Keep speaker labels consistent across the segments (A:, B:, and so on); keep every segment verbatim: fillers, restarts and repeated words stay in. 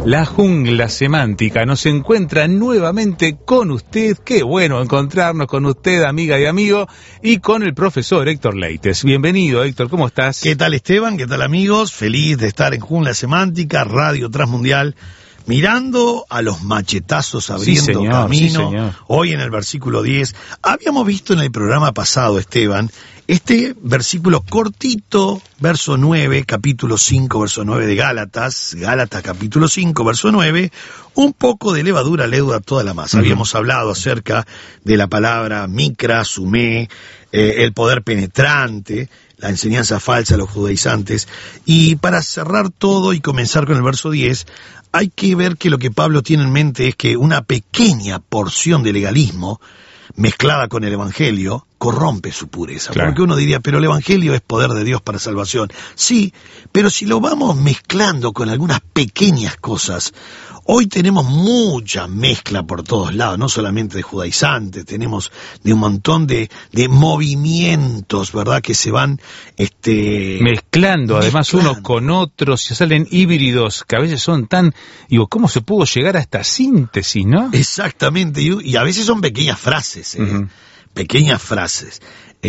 A: La jungla semántica nos encuentra nuevamente con usted. Qué bueno encontrarnos con usted, amiga y amigo, y con el profesor Héctor Leites. Bienvenido, Héctor, ¿cómo estás?
B: ¿Qué tal, Esteban? ¿Qué tal, amigos? Feliz de estar en Jungla Semántica, Radio Transmundial, mirando a los machetazos abriendo
A: sí, señor,
B: camino.
A: Sí, señor.
B: Hoy en el versículo diez, habíamos visto en el programa pasado, Esteban, este versículo cortito, verso nueve, capítulo cinco, verso nueve de Gálatas, Gálatas capítulo cinco, verso nueve, un poco de levadura leuda toda la masa. Uh-huh. Habíamos hablado acerca de la palabra micra, sumé, eh, el poder penetrante, la enseñanza falsa a los judaizantes, y para cerrar todo y comenzar con el verso diez, hay que ver que lo que Pablo tiene en mente es que una pequeña porción de legalismo mezclada con el evangelio corrompe su pureza. Claro. Porque uno diría, pero el evangelio es poder de Dios para salvación. Sí, pero si lo vamos mezclando con algunas pequeñas cosas, hoy tenemos mucha mezcla por todos lados, no solamente de judaizantes, tenemos de un montón de, de movimientos, ¿verdad?, que se van este
A: mezclando, además
B: mezclando.
A: Unos con otros, se salen híbridos que a veces son tan, digo, ¿cómo se pudo llegar a esta síntesis, no?
B: Exactamente, y, y a veces son pequeñas frases, ¿eh? Uh-huh. Pequeñas frases.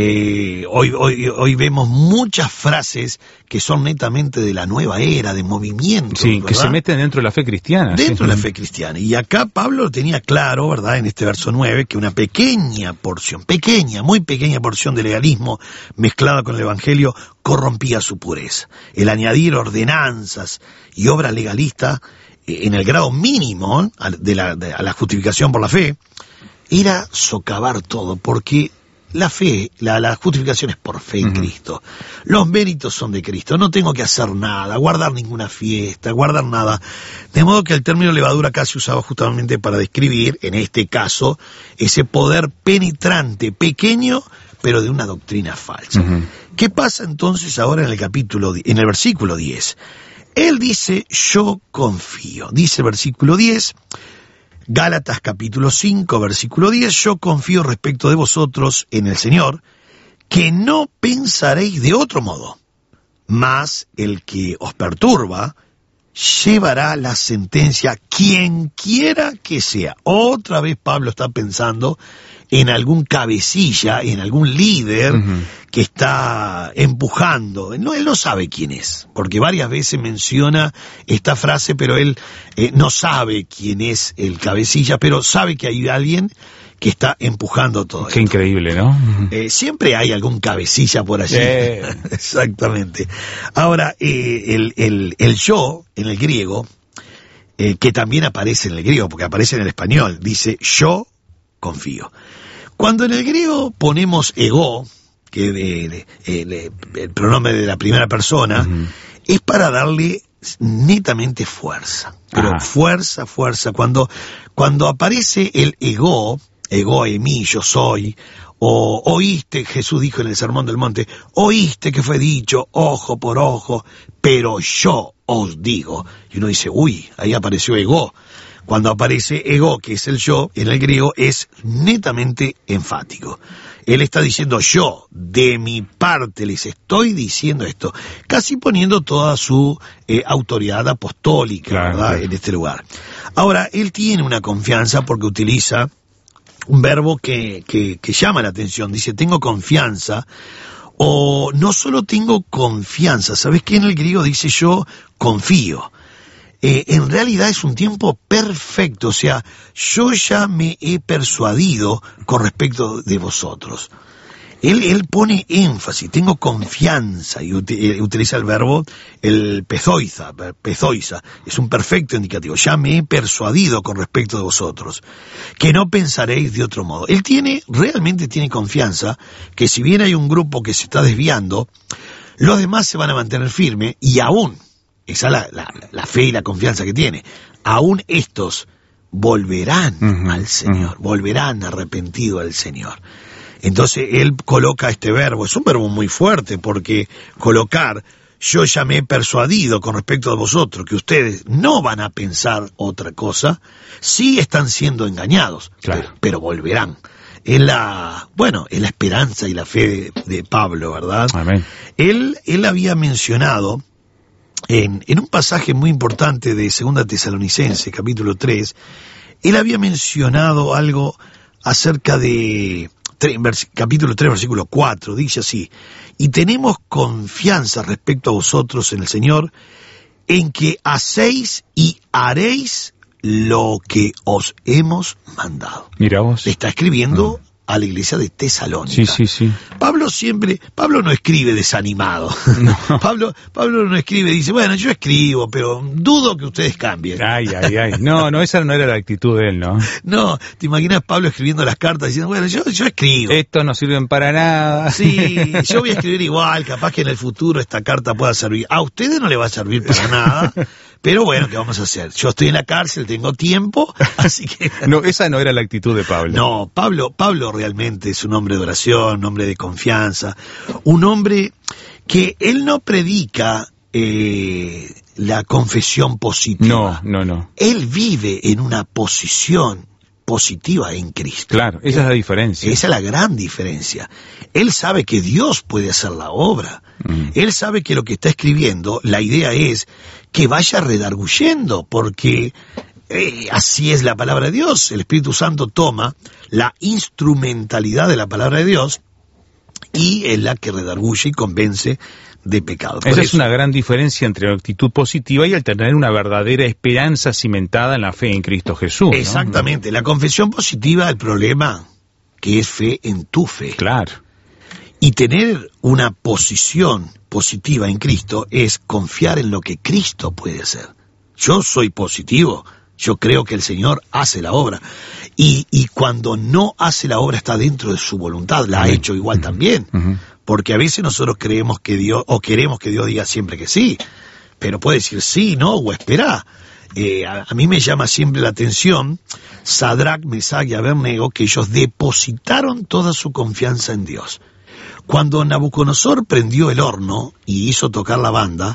B: Eh, hoy, hoy, hoy vemos muchas frases que son netamente de la nueva era, de movimientos.
A: Sí,
B: ¿verdad?
A: Que se meten dentro de la fe cristiana.
B: Dentro
A: sí.
B: de la fe cristiana. Y acá Pablo lo tenía claro, ¿verdad?, en este verso nueve, que una pequeña porción, pequeña, muy pequeña porción de legalismo mezclada con el evangelio corrompía su pureza. El añadir ordenanzas y obras legalistas eh, en el grado mínimo de la, de, a la justificación por la fe, era socavar todo, porque la fe, la, la justificación es por fe en uh-huh. Cristo. Los méritos son de Cristo. No tengo que hacer nada, guardar ninguna fiesta, guardar nada. De modo que el término levadura acá se usaba justamente para describir, en este caso, ese poder penetrante, pequeño, pero de una doctrina falsa. Uh-huh. ¿Qué pasa entonces ahora en el capítulo, en el versículo diez? Él dice, yo confío. Dice el versículo diez... Gálatas capítulo cinco, versículo diez, yo confío respecto de vosotros en el Señor, que no pensaréis de otro modo, mas el que os perturba llevará la sentencia, quien quiera que sea. Otra vez Pablo está pensando en algún cabecilla, en algún líder uh-huh. que está empujando. No, él no sabe quién es, porque varias veces menciona esta frase, pero él eh, no sabe quién es el cabecilla, pero sabe que hay alguien que está empujando todo.
A: Qué
B: esto.
A: Increíble, ¿no?
B: Eh, siempre hay algún cabecilla por allí. Eh. Exactamente. Ahora, eh, el, el, el yo, en el griego, eh, que también aparece en el griego, porque aparece en el español, dice yo confío. Cuando en el griego ponemos ego, que de, de, de, de, el pronombre de la primera persona, uh-huh. es para darle netamente fuerza. Pero ah. fuerza, fuerza. Cuando, cuando aparece el ego, ego en mí, yo soy, o oíste, Jesús dijo en el Sermón del Monte, oíste que fue dicho ojo por ojo, pero yo os digo. Y uno dice, uy, ahí apareció ego. Cuando aparece ego, que es el yo, en el griego es netamente enfático. Él está diciendo, yo, de mi parte, les estoy diciendo esto, casi poniendo toda su eh, autoridad apostólica, claro, ¿verdad?, claro. en este lugar. Ahora, él tiene una confianza porque utiliza un verbo que, que, que llama la atención. Dice, tengo confianza, o no solo tengo confianza, ¿sabes qué? En el griego dice yo confío. Eh, en realidad es un tiempo perfecto, o sea, yo ya me he persuadido con respecto de vosotros. Él, él pone énfasis, tengo confianza, y ut- utiliza el verbo, el pezoiza, pezoiza, es un perfecto indicativo, ya me he persuadido con respecto de vosotros, que no pensaréis de otro modo. Él tiene, realmente tiene confianza, que si bien hay un grupo que se está desviando, los demás se van a mantener firmes, y aún, esa es la, la, la fe y la confianza que tiene, aún estos volverán uh-huh, al Señor, uh-huh. volverán arrepentidos al Señor. Entonces él coloca este verbo, es un verbo muy fuerte, porque colocar, yo ya me he persuadido con respecto a vosotros, que ustedes no van a pensar otra cosa, sí están siendo engañados,
A: claro.
B: pero, pero volverán. Es la, bueno, es la esperanza y la fe de, de Pablo, ¿verdad?
A: Amén.
B: Él, él había mencionado en, en un pasaje muy importante de Segunda Tesalonicenses, capítulo tres, él había mencionado algo acerca de, capítulo tres, versículo cuatro, dice así: y tenemos confianza respecto a vosotros en el Señor, en que hacéis y haréis lo que os hemos mandado.
A: Mira vos.
B: Le está escribiendo mm. a la iglesia de Tesalónica.
A: Sí, sí, sí.
B: Pablo siempre, Pablo no escribe desanimado. No. Pablo, Pablo no escribe, dice, bueno, yo escribo, pero dudo que ustedes cambien.
A: Ay, ay, ay. No, no, esa no era la actitud de él, ¿no?
B: No, te imaginas Pablo escribiendo las cartas diciendo, bueno, yo, yo escribo.
A: Estos no sirven para nada.
B: Sí, yo voy a escribir igual, capaz que en el futuro esta carta pueda servir. A ustedes no le va a servir para nada. Pero bueno, ¿qué vamos a hacer? Yo estoy en la cárcel, tengo tiempo, así que...
A: No, esa no era la actitud de Pablo.
B: No, Pablo, Pablo realmente es un hombre de oración, un hombre de confianza, un hombre que él no predica eh, la confesión positiva.
A: No, no, no.
B: Él vive en una posición positiva en Cristo.
A: Claro, esa
B: él,
A: es la diferencia.
B: Esa es la gran diferencia. Él sabe que Dios puede hacer la obra. Mm. Él sabe que lo que está escribiendo, la idea es que vaya redarguyendo, porque eh, así es la palabra de Dios. El Espíritu Santo toma la instrumentalidad de la palabra de Dios y es la que redarguye y convence de pecado. Por
A: Esa
B: eso,
A: es una gran diferencia entre la actitud positiva y el tener una verdadera esperanza cimentada en la fe en Cristo Jesús.
B: Exactamente. ¿No? La confesión positiva, el problema que es fe en tu fe.
A: Claro.
B: Y tener una posición positiva en Cristo es confiar en lo que Cristo puede hacer. Yo soy positivo, yo creo que el Señor hace la obra. Y, y cuando no hace la obra está dentro de su voluntad, la ha uh-huh. hecho igual uh-huh. también. Uh-huh. Porque a veces nosotros creemos que Dios, o queremos que Dios diga siempre que sí, pero puede decir sí, no, o esperá. Eh, a, a mí me llama siempre la atención Sadrach, Mesach y Abednego, que ellos depositaron toda su confianza en Dios. Cuando Nabucodonosor prendió el horno y hizo tocar la banda,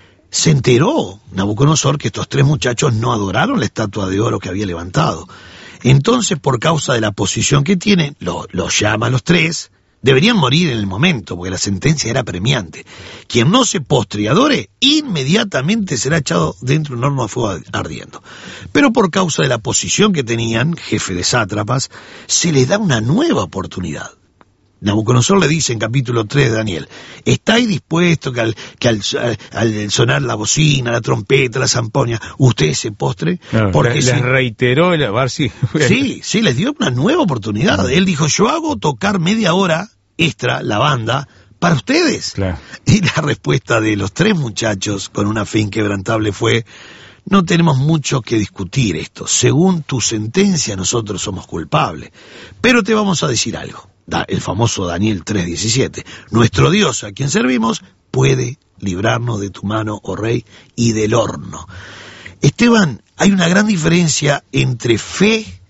B: se enteró Nabucodonosor que estos tres muchachos no adoraron la estatua de oro que había levantado. Entonces, por causa de la posición que tienen, los lo llama a los tres. Deberían morir en el momento, porque la sentencia era premiante. Quien no se postre y adore, inmediatamente será echado dentro de un horno de fuego ardiendo. Pero por causa de la posición que tenían, jefe de sátrapas, se les da una nueva oportunidad. Nabucodonosor le dice en capítulo tres de Daniel, ¿estáis dispuestos que al, que al, al sonar la bocina, la trompeta, la zampoña, ustedes se postren?
A: No, Porque les si... reiteró el... A ver si...
B: Sí, sí, les dio una nueva oportunidad. Él dijo, yo hago tocar media hora extra la banda para ustedes.
A: Claro.
B: Y la respuesta de los tres muchachos con una fe inquebrantable fue, no tenemos mucho que discutir esto. Según tu sentencia, nosotros somos culpables. Pero te vamos a decir algo. El famoso Daniel tres diecisiete. Nuestro Dios, a quien servimos, puede librarnos de tu mano, oh rey, y del horno. Esteban, hay una gran diferencia entre fe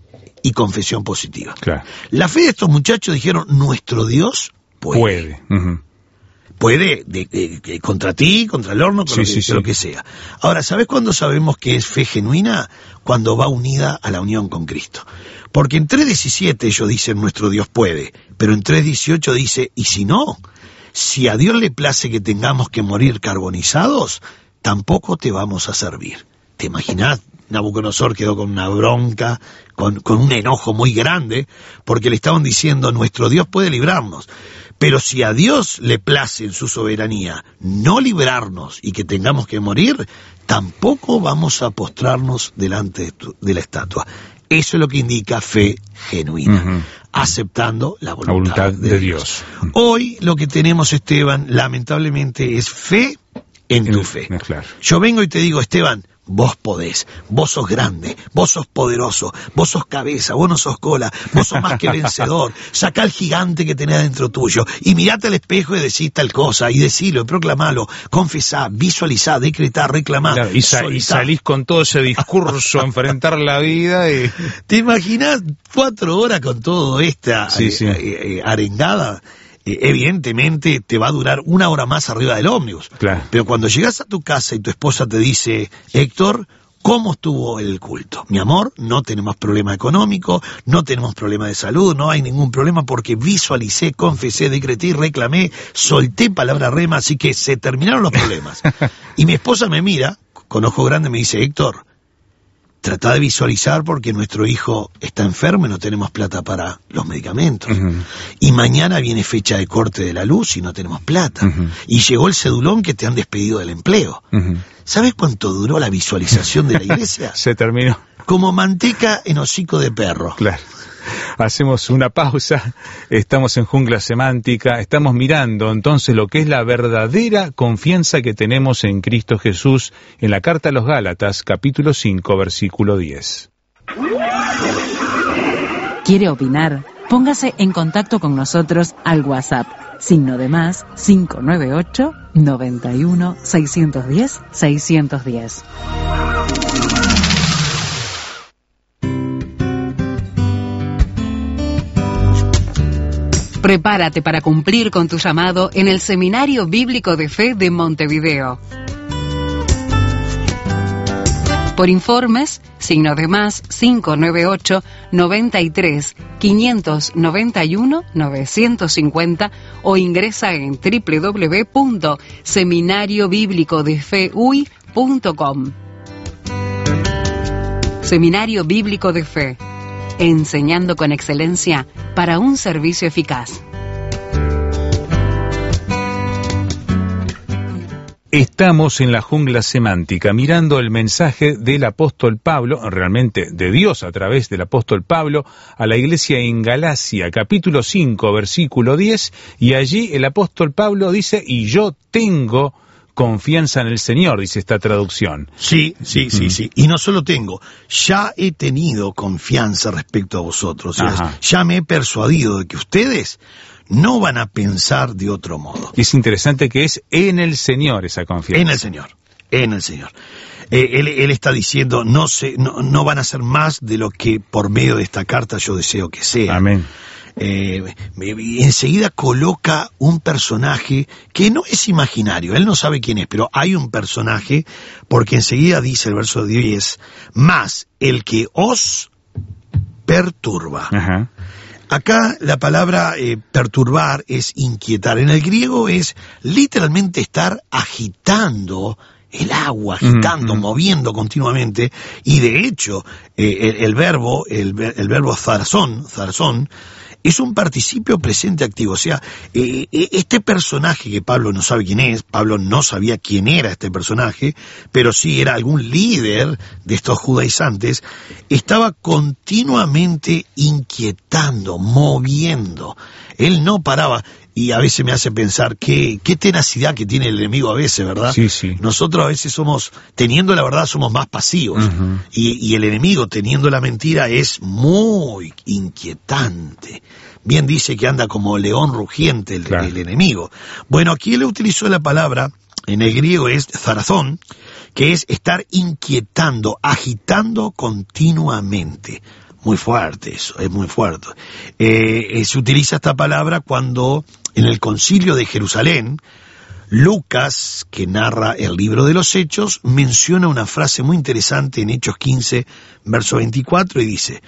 B: y confesión positiva.
A: Claro.
B: La fe de estos muchachos dijeron, nuestro Dios puede.
A: Puede. Uh-huh.
B: Puede de, de, de, contra ti, contra el horno, con sí, lo, que, sí, sí. lo que sea. Ahora, ¿sabes cuándo sabemos que es fe genuina? Cuando va unida a la unión con Cristo. Porque en tres diecisiete ellos dicen nuestro Dios puede, pero en tres dieciocho dice, ¿y si no? Si a Dios le place que tengamos que morir carbonizados, tampoco te vamos a servir. ¿Te imaginás? Nabucodonosor quedó con una bronca, con, con un enojo muy grande, porque le estaban diciendo, nuestro Dios puede librarnos. Pero si a Dios le place en su soberanía no librarnos y que tengamos que morir, tampoco vamos a postrarnos delante de, tu, de la estatua. Eso es lo que indica fe genuina, uh-huh. aceptando la voluntad,
A: la voluntad
B: de,
A: de
B: Dios.
A: Dios.
B: Hoy lo que tenemos, Esteban, lamentablemente es fe en tu fe.
A: Claro.
B: Yo vengo y te digo, Esteban, vos podés, vos sos grande, vos sos poderoso, vos sos cabeza, vos no sos cola, vos sos más que vencedor. Sacá al gigante que tenés dentro tuyo y mirate al espejo y decís tal cosa, y decilo, y proclamalo, confesá, visualizá, decretá, reclamá.
A: Claro, y, sa- y salís con todo ese discurso a enfrentar la vida. Y...
B: ¿Te imaginás cuatro horas con todo esta
A: sí,
B: eh,
A: sí.
B: Eh, eh, arengada? Eh, evidentemente te va a durar una hora más arriba del ómnibus.
A: Claro.
B: Pero cuando llegas a tu casa y tu esposa te dice, Héctor, ¿Cómo estuvo el culto? Mi amor, no tenemos problema económico, no tenemos problema de salud, no hay ningún problema porque visualicé, confesé, decreté, reclamé, solté palabra rema, así que se terminaron los problemas. Y mi esposa me mira, con ojo grande, me dice, Héctor, trata de visualizar porque nuestro hijo está enfermo y no tenemos plata para los medicamentos. Uh-huh. Y mañana viene fecha de corte de la luz y no tenemos plata. Uh-huh. Y llegó el cedulón que te han despedido del empleo. Uh-huh. ¿Sabes cuánto duró la visualización de la iglesia?
A: Se terminó.
B: Como manteca en hocico de perro.
A: Claro. Hacemos una pausa, estamos en Jungla Semántica, estamos mirando entonces lo que es la verdadera confianza que tenemos en Cristo Jesús en la Carta a los Gálatas, capítulo cinco, versículo diez.
C: ¿Quiere opinar? Póngase en contacto con nosotros al WhatsApp, signo de más cinco nueve ocho, noventa y uno, seiscientos diez, seiscientos diez. Prepárate para cumplir con tu llamado en el Seminario Bíblico de Fe de Montevideo. Por informes, signo de más cinco nueve ocho, noventa y tres, quinientos noventa y uno, novecientos cincuenta o ingresa en doble u doble u doble u punto seminario bíblico de fe u i punto com. Seminario Bíblico de Fe, enseñando con excelencia para un servicio eficaz.
A: Estamos en la Jungla Semántica, mirando el mensaje del apóstol Pablo, realmente de Dios a través del apóstol Pablo, a la iglesia en Galacia, capítulo cinco, versículo diez, y allí el apóstol Pablo dice, y yo tengo confianza en el Señor, dice esta traducción.
B: Sí, sí, sí, mm. sí. Y no solo tengo, ya he tenido confianza respecto a vosotros. O sea, ya me he persuadido de que ustedes no van a pensar de otro modo.
A: Y es interesante que es en el Señor esa confianza.
B: En el Señor, en el Señor. Eh, él, él está diciendo, no, se, no, no van a ser más de lo que por medio de esta carta yo deseo que sea.
A: Amén.
B: Eh, enseguida coloca un personaje que no es imaginario, él no sabe quién es, pero hay un personaje, porque enseguida dice el verso diez, más el que os perturba. Ajá. Acá la palabra eh, perturbar es inquietar. En el griego es literalmente estar agitando el agua, agitando, mm-hmm. moviendo continuamente. Y de hecho, eh, el, el verbo, el, el verbo zarzón, zarzón, es un participio presente activo. O sea, eh, este personaje que Pablo no sabe quién es, Pablo no sabía quién era este personaje, pero sí era algún líder de estos judaizantes, estaba continuamente inquietando, moviendo. Él no paraba. Y a veces me hace pensar qué, qué tenacidad que tiene el enemigo a veces, ¿verdad?
A: Sí, sí.
B: Nosotros a veces somos, teniendo la verdad, somos más pasivos. Uh-huh. Y, y el enemigo, teniendo la mentira, es muy inquietante. Bien dice que anda como león rugiente el, claro. el enemigo. Bueno, aquí él utilizó la palabra, en el griego es zarazón, que es estar inquietando, agitando continuamente. Muy fuerte eso, es muy fuerte. Eh, se utiliza esta palabra cuando en el concilio de Jerusalén, Lucas, que narra el libro de los Hechos, menciona una frase muy interesante en Hechos quince, verso veinticuatro, y dice,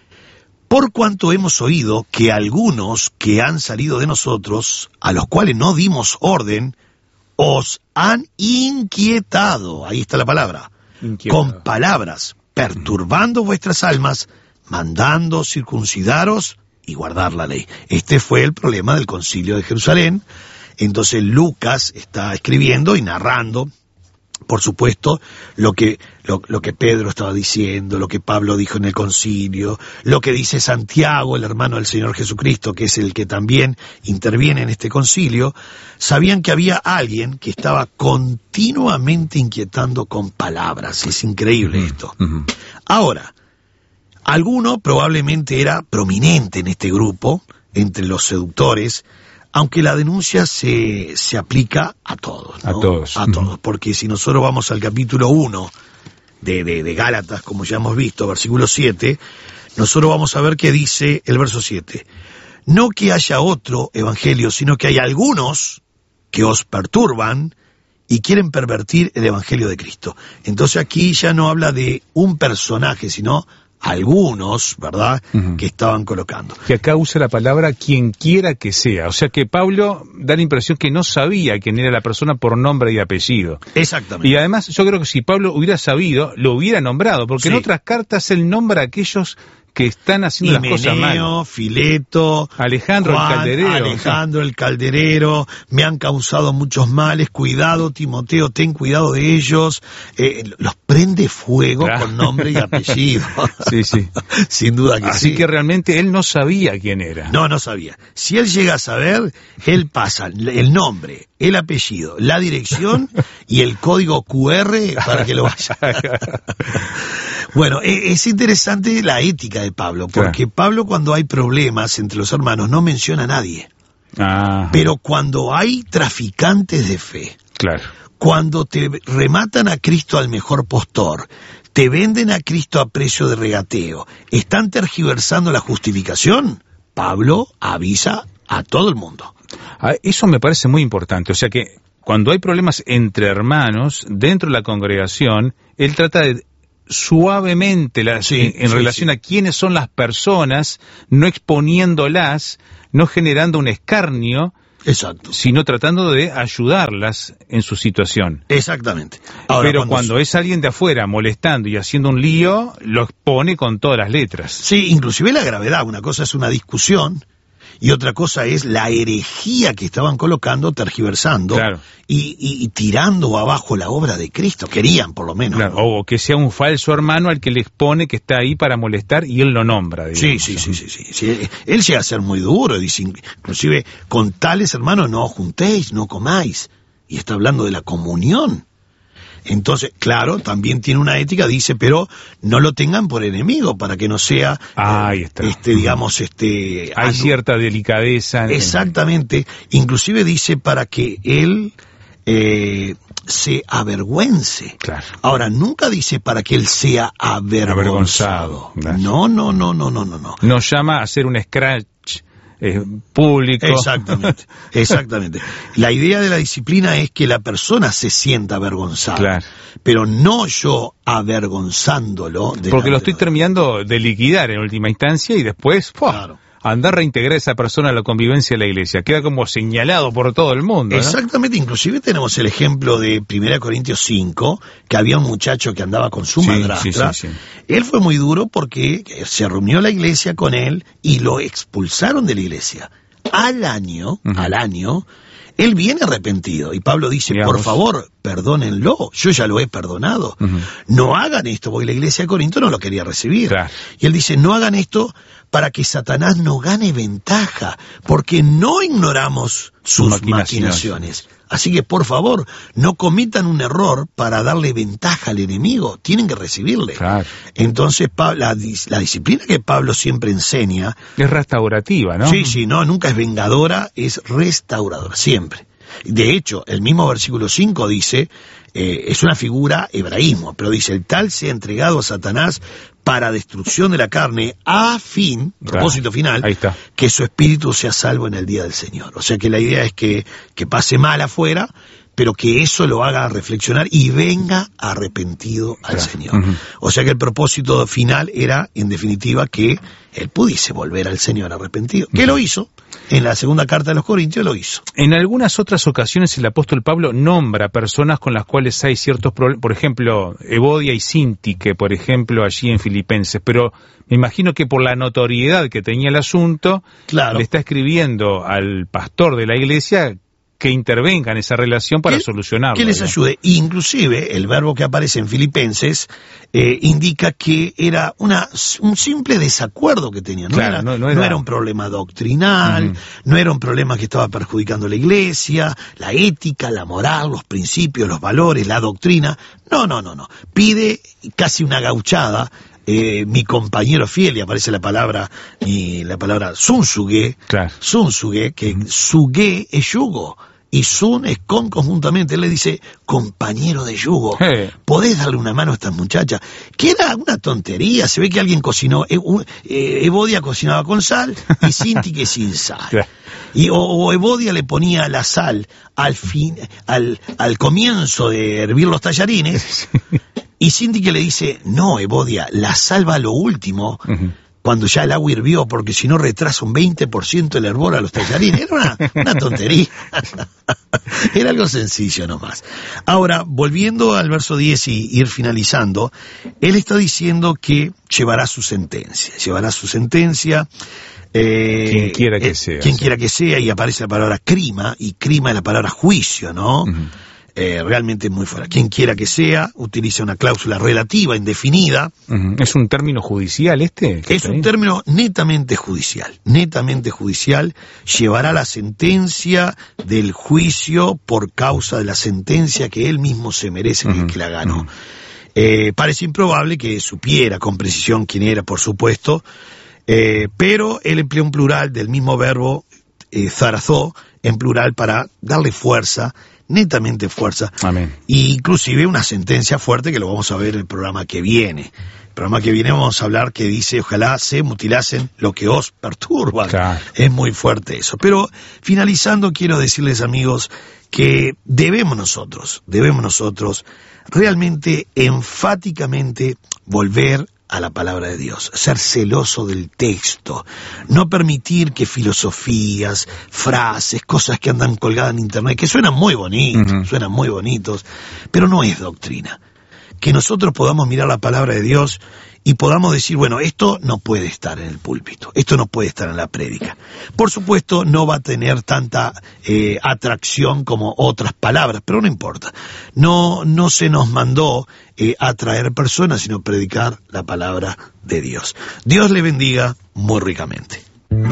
B: por cuanto hemos oído que algunos que han salido de nosotros, a los cuales no dimos orden, os han inquietado, ahí está la palabra, inquietado. Con palabras, perturbando vuestras almas, mandando circuncidaros y guardar la ley. Este fue el problema del concilio de Jerusalén. Entonces Lucas está escribiendo y narrando, por supuesto, lo que, lo, lo que Pedro estaba diciendo, lo que Pablo dijo en el concilio, lo que dice Santiago, el hermano del Señor Jesucristo, que es el que también interviene en este concilio. Sabían que había alguien que estaba continuamente inquietando con palabras. Es increíble uh-huh. esto. Uh-huh. Ahora, alguno probablemente era prominente en este grupo, entre los seductores, aunque la denuncia se, se aplica a todos, ¿no?
A: A todos.
B: A todos, porque si nosotros vamos al capítulo uno de, de, de Gálatas, como ya hemos visto, versículo siete, nosotros vamos a ver que dice el verso siete, no que haya otro evangelio, sino que hay algunos que os perturban y quieren pervertir el Evangelio de Cristo. Entonces aquí ya no habla de un personaje, sino algunos, ¿verdad?, uh-huh. que estaban colocando.
A: Que acá usa la palabra quien quiera que sea. O sea que Pablo da la impresión que no sabía quién era la persona por nombre y apellido.
B: Exactamente.
A: Y además yo creo que si Pablo hubiera sabido, lo hubiera nombrado, porque sí. en otras cartas él nombra a aquellos que están haciendo
B: Himeneo,
A: las cosas mal.
B: Fileto,
A: Alejandro
B: Juan,
A: el calderero.
B: Alejandro el calderero, me han causado muchos males, cuidado Timoteo, ten cuidado de ellos. Eh, los prende fuego claro. con nombre y apellido.
A: Sí, sí.
B: Sin duda que
A: Así
B: sí.
A: Así que realmente él no sabía quién era.
B: No, no sabía. Si él llega a saber, él pasa el nombre, el apellido, la dirección y el código cu erre para que lo vaya. Bueno, es interesante la ética de Pablo, porque claro. Pablo cuando hay problemas entre los hermanos no menciona a nadie. Ajá. Pero cuando hay traficantes de fe,
A: claro.
B: cuando te rematan a Cristo al mejor postor, te venden a Cristo a precio de regateo, están tergiversando la justificación, Pablo avisa a todo el mundo.
A: Eso me parece muy importante, o sea que cuando hay problemas entre hermanos dentro de la congregación, él trata de suavemente las, sí, en, en sí, relación sí. a quiénes son las personas, no exponiéndolas, no generando un escarnio,
B: exacto,
A: sino tratando de ayudarlas en su situación.
B: Exactamente.
A: Ahora, pero cuando, cuando es alguien de afuera molestando y haciendo un lío, lo expone con todas las letras.
B: Sí, inclusive la gravedad. Una cosa es una discusión y otra cosa es la herejía que estaban colocando, tergiversando
A: claro.
B: y, y, y tirando abajo la obra de Cristo. Querían, por lo menos.
A: Claro. O que sea un falso hermano al que le expone que está ahí para molestar y él lo nombra.
B: Sí, sí, sí, sí, sí, sí. Él llega a ser muy duro, dice, inclusive con tales hermanos no os juntéis, no comáis. Y está hablando de la comunión. Entonces, claro, también tiene una ética, dice, pero no lo tengan por enemigo, para que no sea,
A: ah, ahí está.
B: este, digamos, este...
A: Hay anu- cierta delicadeza.
B: Exactamente. En... Inclusive dice para que él eh, se avergüence.
A: Claro.
B: Ahora, nunca dice para que él sea avergonzado.
A: avergonzado.
B: No, no, no, no, no, no, no.
A: Nos llama a hacer un scratch Eh, público.
B: Exactamente, exactamente. La idea de la disciplina es que la persona se sienta avergonzada,
A: claro.
B: pero no yo avergonzándolo.
A: Porque lo estoy terminando de liquidar en última instancia y después ¡pua! Claro. andar a reintegrar a esa persona a la convivencia de la iglesia. Queda como señalado por todo el mundo, ¿no?
B: Exactamente, inclusive tenemos el ejemplo de primera Corintios cinco, que había un muchacho que andaba con su sí, madrastra. Sí, sí, sí. Él fue muy duro porque se reunió la iglesia con él y lo expulsaron de la iglesia. Al año, uh-huh. al año, él viene arrepentido y Pablo dice, Digamos. por favor, perdónenlo, yo ya lo he perdonado. Uh-huh. No hagan esto, porque la iglesia de Corinto no lo quería recibir.
A: Claro.
B: Y él dice, no hagan esto para que Satanás no gane ventaja, porque no ignoramos sus maquinaciones. maquinaciones. Así que, por favor, no cometan un error para darle ventaja al enemigo, tienen que recibirle.
A: Claro.
B: Entonces, la, la disciplina que Pablo siempre enseña...
A: Es restaurativa, ¿no?
B: Sí, sí, no, nunca es vengadora, es restauradora, siempre. De hecho, el mismo versículo cinco dice, eh, es una figura hebraísmo, pero dice, el tal se ha entregado a Satanás para destrucción de la carne, a fin, propósito final,
A: Ahí está.
B: que su espíritu sea salvo en el día del Señor. O sea que la idea es que, que pase mal afuera, pero que eso lo haga reflexionar y venga arrepentido al claro. Señor. Uh-huh. O sea que el propósito final era, en definitiva, que él pudiese volver al Señor arrepentido. Uh-huh. ¿Qué lo hizo? En la segunda carta de los Corintios lo hizo.
A: En algunas otras ocasiones el apóstol Pablo nombra personas con las cuales hay ciertos problemas, por ejemplo, Evodia y Sintique, por ejemplo, allí en Filipenses, pero me imagino que por la notoriedad que tenía el asunto,
B: claro.
A: le está escribiendo al pastor de la iglesia que intervenga en esa relación para
B: que,
A: solucionarlo.
B: Que les ¿no? ayude. Inclusive, el verbo que aparece en Filipenses eh, indica que era una un simple desacuerdo que tenían. No,
A: claro,
B: era,
A: no, no, era...
B: no era un problema doctrinal, uh-huh. no era un problema que estaba perjudicando a la iglesia, la ética, la moral, los principios, los valores, la doctrina. No, no, no, no. Pide casi una gauchada. Eh, mi compañero fiel, y aparece la palabra, mi, la palabra sunsuge,
A: claro.
B: sunsuge, que uh-huh. suge es yugo. Y Sun es con conjuntamente, él le dice, compañero de yugo,
A: hey.
B: ¿podés darle una mano a estas muchachas? Que era una tontería, se ve que alguien cocinó, eh, eh, Evodia cocinaba con sal y Sintique sin sal. Y o, o Evodia le ponía la sal al fin, al, al comienzo de hervir los tallarines, y Cindy que le dice, no, Evodia, la sal va a lo último, uh-huh. cuando ya el agua hirvió, porque si no retrasa un veinte por ciento el hervor a los tallarines. Era una, una tontería. Era algo sencillo nomás. Ahora, volviendo al verso diez y ir finalizando, él está diciendo que llevará su sentencia, llevará su sentencia.
A: Eh, quien quiera que eh, sea.
B: Quien sí. quiera que sea, y aparece la palabra crima, y crima es la palabra juicio, ¿no? Uh-huh. Eh, realmente muy fuera. Quien quiera que sea, utiliza una cláusula relativa, indefinida.
A: Uh-huh. ¿Es un término judicial este?
B: Es un término netamente judicial, netamente judicial. Llevará la sentencia del juicio por causa de la sentencia que él mismo se merece, uh-huh. que la ganó. Uh-huh. Eh, parece improbable que supiera con precisión quién era, por supuesto, eh, pero él emplea un plural del mismo verbo, eh, zarazó, en plural para darle fuerza, netamente fuerza.
A: Amén.
B: Y inclusive una sentencia fuerte que lo vamos a ver en el programa que viene. El programa que viene vamos a hablar que dice, ojalá se mutilasen lo que os perturba.
A: Claro.
B: Es muy fuerte eso. Pero finalizando quiero decirles, amigos, que debemos nosotros, debemos nosotros realmente enfáticamente volver a la palabra de Dios, ser celoso del texto, no permitir que filosofías, frases, cosas que andan colgadas en internet, que suenan muy bonitos, uh-huh. suenan muy bonitos, pero no es doctrina. Que nosotros podamos mirar la palabra de Dios y podamos decir, bueno, esto no puede estar en el púlpito, esto no puede estar en la prédica. Por supuesto, no va a tener tanta eh, atracción como otras palabras, pero no importa. No, no se nos mandó eh, atraer personas, sino predicar la palabra de Dios. Dios le bendiga muy ricamente.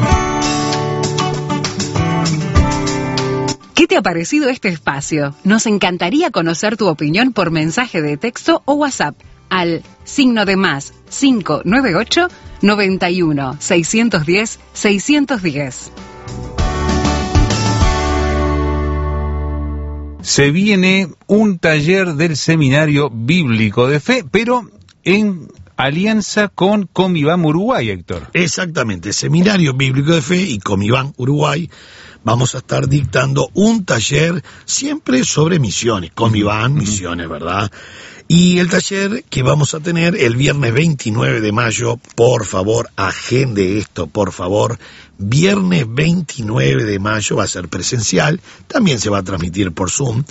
C: ¿Qué te ha parecido este espacio? Nos encantaría conocer tu opinión por mensaje de texto o WhatsApp al signo de más cinco nueve ocho, noventa y uno, seiscientos diez, seiscientos diez.
A: Se viene un taller del Seminario Bíblico de Fe, pero en alianza con Comibam Uruguay, Héctor.
B: Exactamente, Seminario Bíblico de Fe y Comibam Uruguay. Vamos a estar dictando un taller siempre sobre misiones, Comibam, misiones, ¿verdad? Y el taller que vamos a tener el viernes veintinueve de mayo, por favor, agende esto, por favor. Viernes veintinueve de mayo va a ser presencial, también se va a transmitir por Zoom.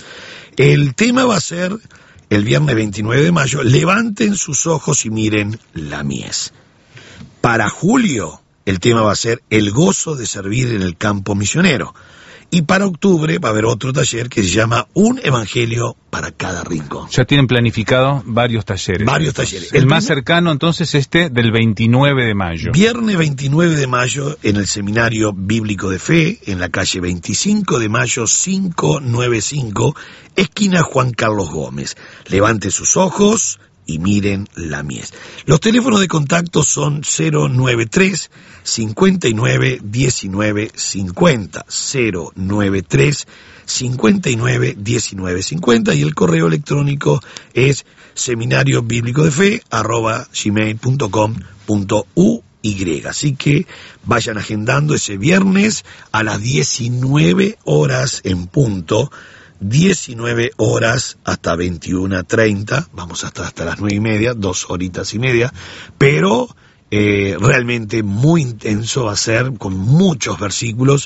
B: El tema va a ser, el viernes veintinueve de mayo, levanten sus ojos y miren la mies. Para julio, el tema va a ser el gozo de servir en el campo misionero. Y para octubre va a haber otro taller que se llama Un Evangelio para cada rincón.
A: Ya tienen planificado varios talleres.
B: Varios talleres.
A: El, el más cercano entonces este del veintinueve de mayo.
B: Viernes veintinueve de mayo en el Seminario Bíblico de Fe, en la calle veinticinco de mayo quinientos noventa y cinco, esquina Juan Carlos Gómez. Levante sus ojos y miren la mies. Los teléfonos de contacto son cero nueve tres, cincuenta y nueve, diecinueve cincuenta, cero nueve tres, cincuenta y nueve, diecinueve cincuenta, y el correo electrónico es seminario bíblico de fe arroba gmail punto com punto uy. Así que vayan agendando ese viernes a las diecinueve horas en punto, diecinueve horas hasta veintiuna treinta, vamos hasta, hasta las nueve y media, dos horitas y media, pero eh, realmente muy intenso va a ser, con muchos versículos,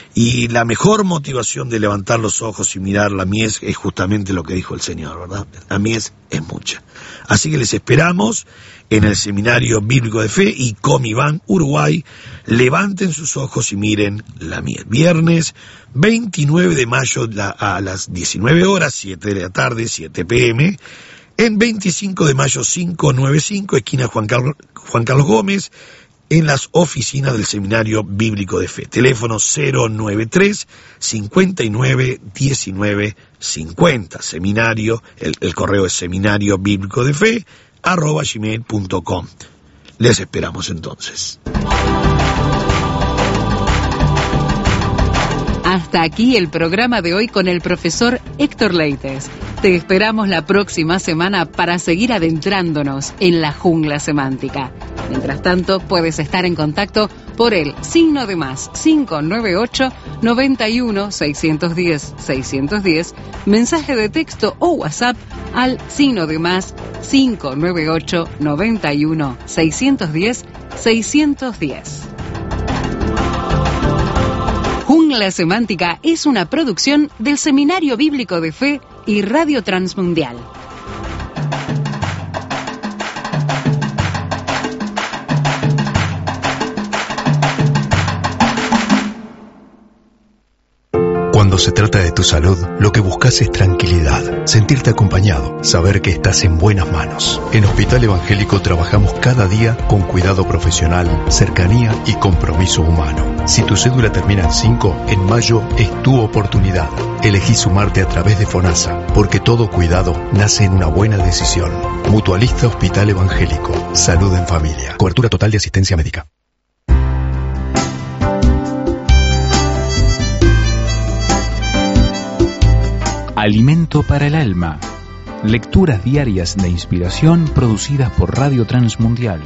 B: y la mejor motivación de levantar los ojos y mirar la mies es justamente lo que dijo el Señor, ¿verdad? La mies es mucha. Así que les esperamos en el Seminario Bíblico de Fe y Comibam Uruguay. Levanten sus ojos y miren la mies. Viernes veintinueve de mayo la, a las diecinueve horas, siete de la tarde, siete pm, en veinticinco de mayo quinientos noventa y cinco, esquina Juan Carlos, Juan Carlos Gómez, en las oficinas del Seminario Bíblico de Fe. Teléfono cero nueve tres, cincuenta y nueve, diecinueve cincuenta. Seminario, el, el correo es seminario bíblico de fe arroba gmail punto com. Les esperamos entonces.
C: Hasta Hasta aquí el programa de hoy con el profesor Héctor Leites. Te esperamos la próxima semana para seguir adentrándonos en la jungla semántica. Mientras tanto, puedes estar en contacto por el signo de más cinco nueve ocho, noventa y uno, seiscientos diez, seiscientos diez, mensaje de texto o WhatsApp al signo de más cinco nueve ocho, noventa y uno, seiscientos diez, seiscientos diez. Jungla Semántica es una producción del Seminario Bíblico de Fe y Radio Transmundial.
D: Cuando se trata de tu salud, lo que buscas es tranquilidad, sentirte acompañado, saber que estás en buenas manos. En Hospital Evangélico trabajamos cada día con cuidado profesional, cercanía y compromiso humano. Si tu cédula termina en cinco, en mayo es tu oportunidad. Elegí sumarte a través de FONASA, porque todo cuidado nace en una buena decisión. Mutualista Hospital Evangélico. Salud en familia. Cobertura total de asistencia médica.
A: Alimento para el alma. Lecturas diarias de inspiración producidas por Radio Transmundial.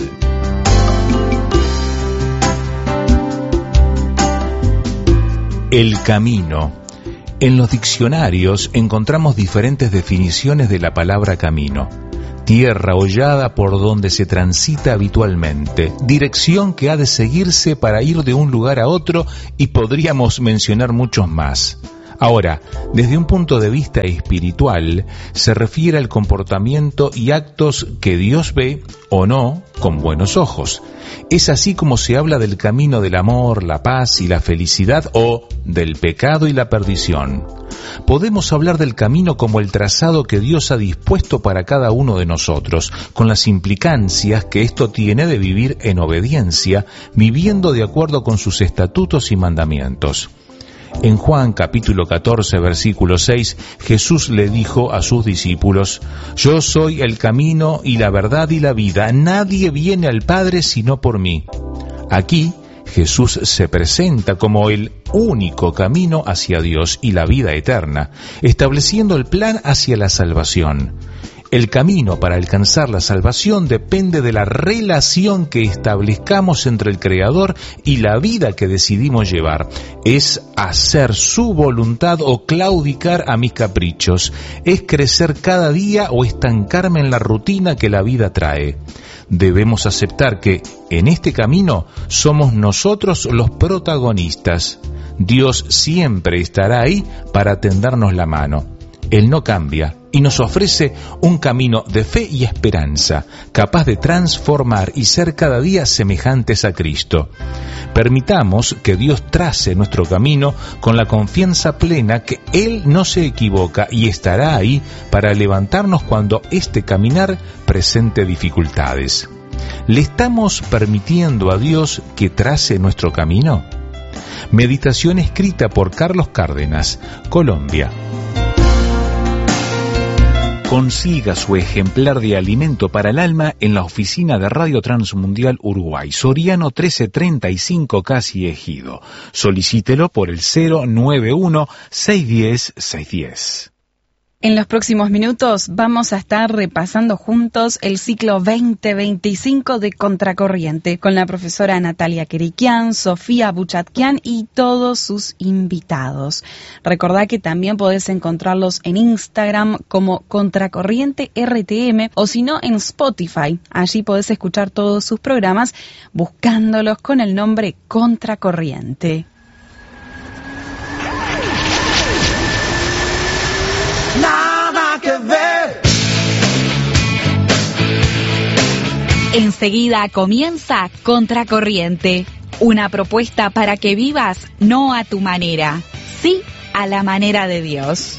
A: El camino. En los diccionarios encontramos diferentes definiciones de la palabra camino. Tierra hollada por donde se transita habitualmente, dirección que ha de seguirse para ir de un lugar a otro, y podríamos mencionar muchos más. Ahora, desde un punto de vista espiritual, se refiere al comportamiento y actos que Dios ve, o no, con buenos ojos. Es así como se habla del camino del amor, la paz y la felicidad, o del pecado y la perdición. Podemos hablar del camino como el trazado que Dios ha dispuesto para cada uno de nosotros, con las implicancias que esto tiene de vivir en obediencia, viviendo de acuerdo con sus estatutos y mandamientos. En Juan capítulo catorce, versículo seis, Jesús le dijo a sus discípulos: Yo soy el camino y la verdad y la vida. Nadie viene al Padre sino por mí. Aquí Jesús se presenta como el único camino hacia Dios y la vida eterna, estableciendo el plan hacia la salvación. El camino para alcanzar la salvación depende de la relación que establezcamos entre el Creador y la vida que decidimos llevar. Es hacer su voluntad o claudicar a mis caprichos. Es crecer cada día o estancarme en la rutina que la vida trae. Debemos aceptar que en este camino somos nosotros los protagonistas. Dios siempre estará ahí para tendernos la mano. Él no cambia y nos ofrece un camino de fe y esperanza, capaz de transformar y ser cada día semejantes a Cristo. Permitamos que Dios trace nuestro camino con la confianza plena que Él no se equivoca y estará ahí para levantarnos cuando este caminar presente dificultades. ¿Le estamos permitiendo a Dios que trace nuestro camino? Meditación escrita por Carlos Cárdenas, Colombia. Consiga su ejemplar de Alimento para el Alma en la oficina de Radio Transmundial Uruguay, Soriano trece treinta y cinco, Casi Ejido. Solicítelo por el cero nueve uno, seis uno cero, seis uno cero.
E: En los próximos minutos vamos a estar repasando juntos el ciclo veinte veinticinco de Contracorriente con la profesora Natalia Queriquian, Sofía Buchatkian y todos sus invitados. Recordá que también podés encontrarlos en Instagram como Contracorriente R T M o si no en Spotify. Allí podés escuchar todos sus programas buscándolos con el nombre Contracorriente.
F: Nada que ver.
G: Enseguida comienza Contracorriente, una propuesta para que vivas no a tu manera, sí a la manera de Dios.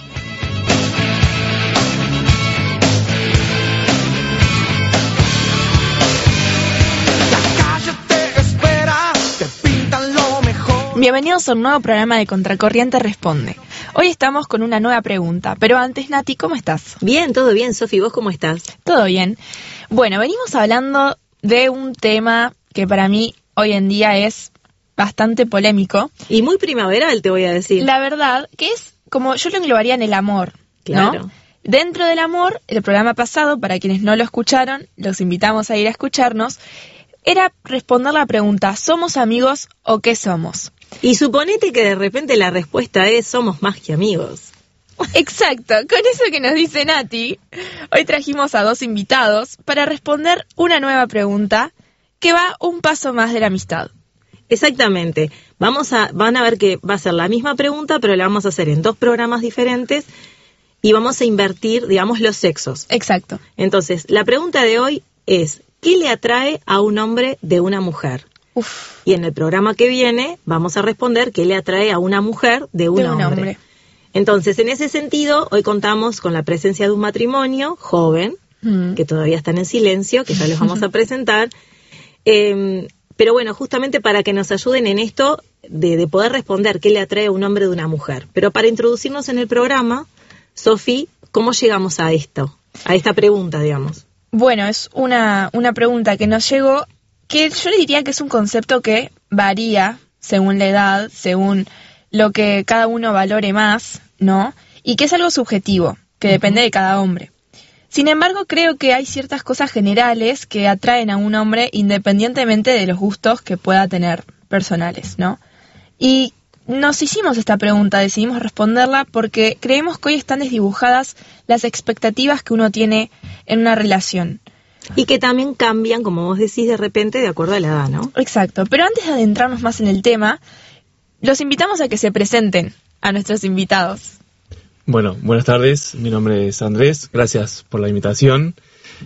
H: Bienvenidos a un nuevo programa de Contracorriente Responde. Hoy estamos con una nueva pregunta, pero antes, Nati, ¿cómo estás?
I: Bien, todo bien, Sofi, ¿vos cómo estás?
H: Todo bien. Bueno, venimos hablando de un tema que para mí hoy en día es bastante polémico.
I: Y muy primaveral, te voy a decir.
H: La verdad, que es como yo lo englobaría en el amor,
I: Claro.
H: ¿no? Dentro del amor, el programa pasado, para quienes no lo escucharon, los invitamos a ir a escucharnos, era responder la pregunta, ¿somos amigos o qué somos?
I: Y suponete que de repente la respuesta es, somos más que amigos.
H: Exacto, con eso que nos dice Nati, hoy trajimos a dos invitados para responder una nueva pregunta que va un paso más de la amistad.
I: Exactamente. Vamos a, van a ver que va a ser la misma pregunta, pero la vamos a hacer en dos programas diferentes y vamos a invertir, digamos, los sexos.
H: Exacto.
I: Entonces, la pregunta de hoy es, ¿qué le atrae a un hombre de una mujer?
H: Uf.
I: Y en el programa que viene vamos a responder qué le atrae a una mujer de un,
H: De un
I: hombre.
H: hombre.
I: Entonces, en ese sentido, hoy contamos con la presencia de un matrimonio joven,
H: Mm.
I: que todavía están en silencio, que ya les vamos a presentar. Eh, pero bueno, justamente para que nos ayuden en esto de, de poder responder qué le atrae a un hombre de una mujer. Pero para introducirnos en el programa, Sofi, ¿cómo llegamos a esto? A esta pregunta, digamos.
H: Bueno, es una, una pregunta que nos llegó, que yo le diría que es un concepto que varía según la edad, según lo que cada uno valore más, ¿no? Y que es algo subjetivo, que depende de cada hombre. Sin embargo, creo que hay ciertas cosas generales que atraen a un hombre independientemente de los gustos que pueda tener personales, ¿no? Y nos hicimos esta pregunta, decidimos responderla porque creemos que hoy están desdibujadas las expectativas que uno tiene en una relación.
I: Y que también cambian, como vos decís, de repente de acuerdo a la edad, ¿no?
H: Exacto, pero antes de adentrarnos más en el tema, los invitamos a que se presenten a nuestros invitados.
J: Bueno, buenas tardes, mi nombre es Andrés, gracias por la invitación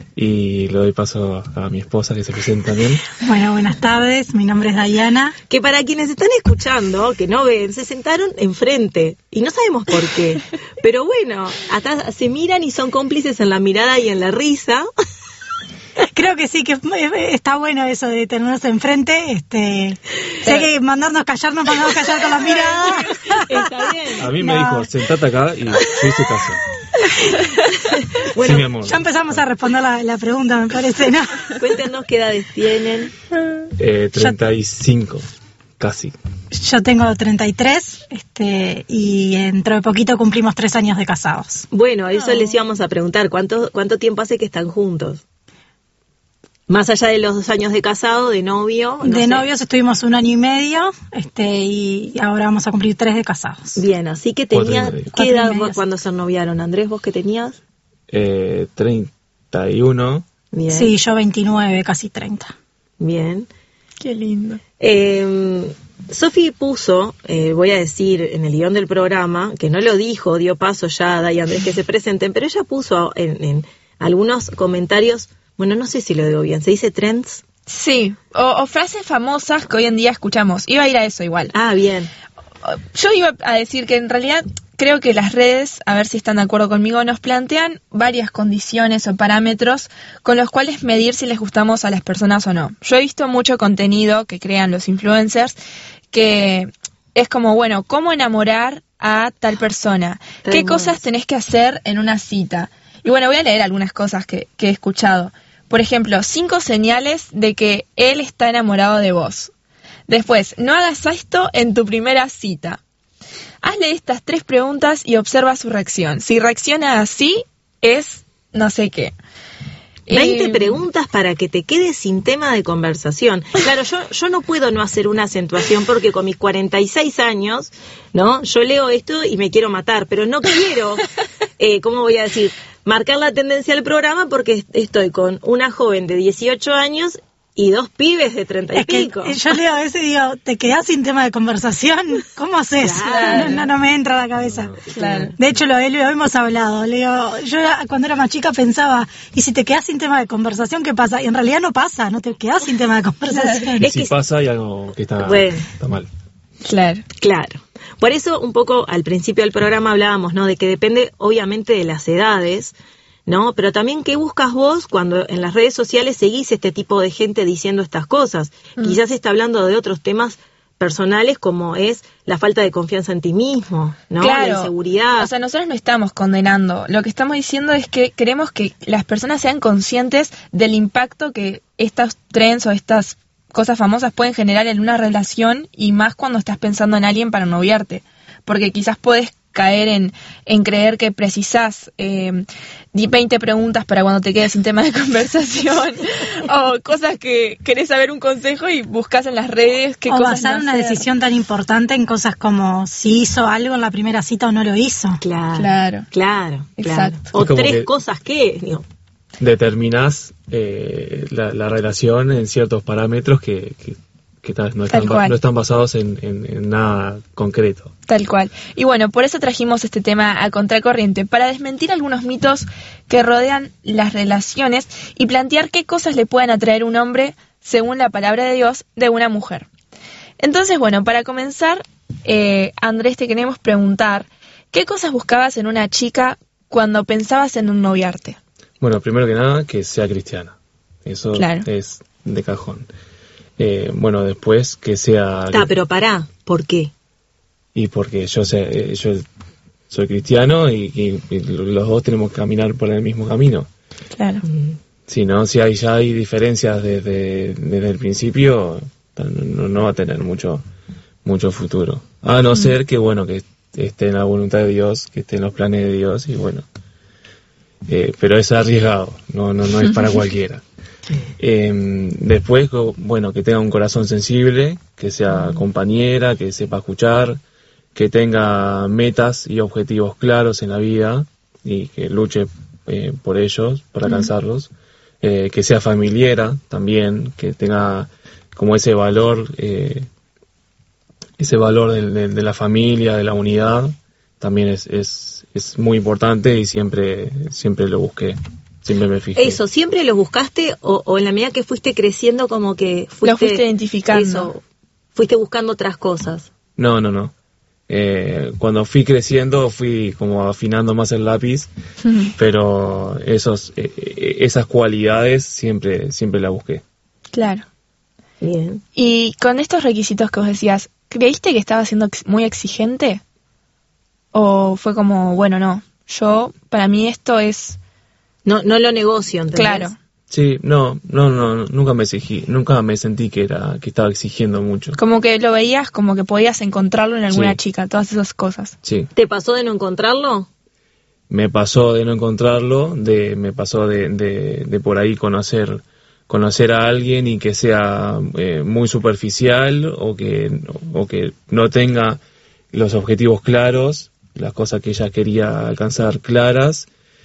J: y le doy paso a mi esposa que se presente también.
K: Bueno, buenas tardes, mi nombre es Dayana.
I: Que para quienes están escuchando, que no ven, se sentaron enfrente y no sabemos por qué. Pero bueno, hasta se miran y son cómplices en la mirada y en la risa.
K: Creo que sí, que está bueno eso de tenernos enfrente. Este, si hay que mandarnos callarnos, mandarnos callar con las miradas.
I: Está bien.
J: A mí me
K: No.
J: dijo, sentate acá y yo hice caso.
I: Bueno,
J: sí, mi amor.
K: Ya empezamos a responder la, la pregunta, me parece, ¿no?
I: Cuéntenos qué edades tienen.
J: Eh, treinta y cinco, casi.
K: Yo tengo treinta y tres, este, y dentro de poquito cumplimos tres años de casados.
I: Bueno, eso les íbamos a preguntar, ¿cuánto, cuánto tiempo hace que están juntos? Más allá de los dos años de casado, de novio. No
K: de
I: sé.
K: novios estuvimos un año y medio, este, y ahora vamos a cumplir tres de casados.
I: Bien, así que
J: Cuatro
I: tenía,
J: y medio.
I: ¿qué
K: Cuatro y
I: edad
K: medio,
I: vos
K: sí.
I: cuando se noviaron? Andrés, ¿vos qué tenías?
J: Eh, treinta y uno.
I: Bien,
K: Sí, yo veintinueve, casi treinta.
I: bien.
H: Qué lindo.
I: Eh, Sofi puso, eh, voy a decir en el guión del programa, que no lo dijo, dio paso ya a Day y Andrés que se presenten, pero ella puso en, en algunos comentarios, bueno, no sé si lo digo bien, ¿se dice trends?
H: Sí, o, o frases famosas que hoy en día escuchamos. Iba a ir a eso igual.
I: Ah, bien.
H: Yo iba a decir que en realidad creo que las redes, a ver si están de acuerdo conmigo, nos plantean varias condiciones o parámetros con los cuales medir si les gustamos a las personas o no. Yo he visto mucho contenido que crean los influencers que es como, bueno, ¿cómo enamorar a tal persona?
I: Tal
H: ¿Qué
I: modo.
H: cosas tenés que hacer en una cita? Y bueno, voy a leer algunas cosas que, que he escuchado. Por ejemplo, cinco señales de que él está enamorado de vos. Después, no hagas esto en tu primera cita. Hazle estas tres preguntas y observa su reacción. Si reacciona así, es no sé qué.
I: veinte
H: Eh,
I: preguntas para que te quedes sin tema de conversación. Claro, yo, yo no puedo no hacer una acentuación porque con mis cuarenta y seis años, ¿no? Yo leo esto y me quiero matar, pero no quiero, eh, ¿cómo voy a decir? Marcar la tendencia del programa porque estoy con una joven de dieciocho años y dos pibes de treinta y
K: Es que
I: pico.
K: yo leo a veces y digo, ¿te quedás sin tema de conversación? ¿Cómo haces?
I: Claro.
K: No, no me entra a la cabeza.
H: Claro.
K: De hecho, lo, lo hemos hablado. Le digo, yo era- cuando era más chica pensaba, ¿y si te quedás sin tema de conversación, qué pasa? Y en realidad no pasa, no te quedás sin tema de conversación.
J: Y
I: Es
J: si
I: que-
J: pasa hay algo que está,
I: Bueno.
J: está mal.
H: Claro.
I: Claro. Por eso un poco al principio del programa hablábamos, ¿no? De que depende obviamente de las edades, ¿no? Pero también qué buscas vos cuando en las redes sociales seguís este tipo de gente diciendo estas cosas.
H: Mm.
I: Quizás está hablando de otros temas personales como es la falta de confianza en ti mismo, ¿no?
H: Claro.
I: La inseguridad.
H: O sea, nosotros no estamos condenando. Lo que estamos diciendo es que queremos que las personas sean conscientes del impacto que estos trends o estas cosas famosas pueden generar en una relación, y más cuando estás pensando en alguien para noviarte, porque quizás puedes caer en, en creer que precisás eh, veinte preguntas para cuando te quedes sin tema de conversación o cosas que querés saber un consejo y buscas en las redes qué
K: o
H: cosas
K: basar
H: no
K: una
H: hacer.
K: decisión tan importante en cosas como si hizo algo en la primera cita o no lo hizo.
I: Claro,
H: Claro,
I: claro,
H: exacto.
I: claro. O
J: Como
I: tres
J: que-
I: cosas que, digo,
J: Determinás eh, la, la relación en ciertos parámetros que, que, que tal, no,
H: Tal
J: están,
H: cual.
J: no están basados en, en, en nada concreto.
H: Tal cual. Y bueno, por eso trajimos este tema a contracorriente, para desmentir algunos mitos que rodean las relaciones y plantear qué cosas le pueden atraer un hombre, según la palabra de Dios, de una mujer. Entonces, bueno, para comenzar, eh, Andrés, te queremos preguntar, ¿qué cosas buscabas en una chica cuando pensabas en un noviarte?
J: Bueno, primero que nada, que sea cristiana. Eso
H: Claro.
J: es de cajón. Eh, bueno, después que sea...
I: está, pero pará, ¿por qué?
J: Y porque yo sé, eh, yo soy cristiano y, y- y los dos tenemos que caminar por el mismo camino.
H: Claro.
J: Si no, si hay ya hay diferencias desde, desde el principio, no, no va a tener mucho mucho futuro. A no ser que, bueno, que esté en la voluntad de Dios, que esté en los planes de Dios, y bueno. Eh, pero es arriesgado, no, no, no es para cualquiera. Eh, después, co- bueno, que tenga un corazón sensible, que sea compañera, que sepa escuchar, que tenga metas y objetivos claros en la vida y que luche eh, por ellos, por alcanzarlos, eh, que sea familiera también, que tenga como ese valor, eh, ese valor de, de- de la familia, de la unidad, también es, es, es muy importante y siempre, siempre lo busqué, siempre me fijé.
I: Eso, ¿siempre los buscaste o, o en la medida que fuiste creciendo como que fuiste...
H: Lo fuiste identificando.
I: Eso, fuiste buscando otras cosas?
J: No, no, no. Eh, cuando fui creciendo fui como afinando más el lápiz, pero esos, eh, eh, esas cualidades siempre, siempre las busqué.
H: Claro.
I: Bien.
H: Y con estos requisitos que vos decías, ¿creíste que estaba siendo ex- muy exigente? ¿O fue como, bueno, no, yo, para mí esto es...
I: No, no lo negocio, ¿entendés?
H: Claro.
J: Sí, no, no, no, nunca me exigí, nunca me sentí que era, que estaba exigiendo mucho.
H: Como que lo veías como que podías encontrarlo en alguna
J: Sí.
H: chica, todas esas cosas.
J: Sí.
I: ¿Te pasó de no encontrarlo?
J: Me pasó de no encontrarlo, de, me pasó de, de, de por ahí conocer, conocer a alguien y que sea eh, muy superficial o que, o que no tenga los objetivos claros, las cosas que ella quería alcanzar claras